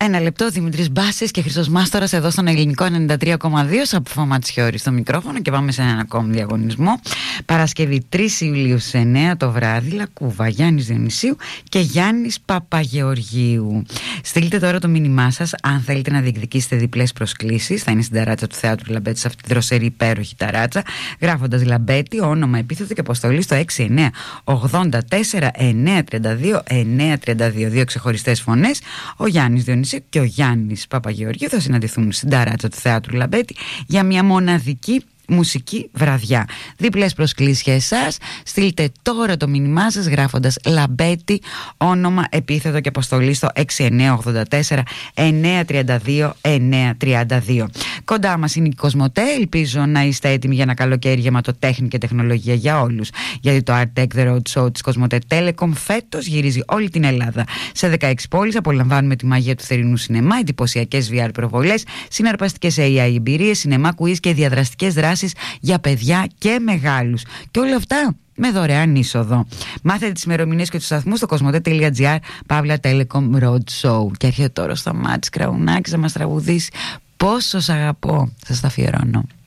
Ένα λεπτό, Δημήτρης Μπάσης και Χρήστος Μάστορας εδώ στον Ελληνικό 93,2. Σαπφό Ματσιώρη στο μικρόφωνο και πάμε σε έναν ακόμη διαγωνισμό. Παρασκευή 3 Ιουλίου στις 9 το βράδυ, Λακκούβα, Γιάννης Διονυσίου και Γιάννης Παπαγεωργίου. Στείλτε τώρα το μήνυμά σας αν θέλετε να διεκδικήσετε διπλές προσκλήσεις. Θα είναι στην ταράτσα του Θεάτρου Λαμπέτη, σε αυτή τη δροσερή υπέροχη ταράτσα, γράφοντας Λαμπέτη, όνομα, επίθετο και αποστολή στο 6984 932 932. Δύο ξεχωριστές φωνές, ο Γιάννης Διονυσίου και ο Γιάννης Παπαγεωργίου, θα συναντηθούν στην ταράτσα του Θεάτρου Λαμπέτη για μια μοναδική μουσική βραδιά. Διπλές προσκλήσεις για εσάς. Στείλτε τώρα το μήνυμά σας γράφοντας Λαμπέτη, όνομα, επίθετο και αποστολή στο 6984 932 932. Κοντά μας είναι η Κοσμοτέ. Ελπίζω να είστε έτοιμοι για ένα καλοκαίρι γεμάτο τέχνη και τεχνολογία για όλους. Γιατί το Art Tech The Road Show της Κοσμοτέ Telecom φέτος γυρίζει όλη την Ελλάδα. Σε 16 πόλεις απολαμβάνουμε τη μαγεία του θερινού σινεμά, εντυπωσιακές VR προβολές, συναρπαστικές AI εμπειρίες, σινεμά quiz και διαδραστικές δράσεις για παιδιά και μεγάλους. Και όλα αυτά με δωρεάν είσοδο. Μάθετε τις ημερομηνίες και τους σταθμούς στο cosmote.gr Παύλα Telecom Road Show. Και έρχεται τώρα στο Σταμάτης Κραουνάκης να μας τραγουδήσει Πόσο σ' αγαπώ. Σας τα αφιερώνω.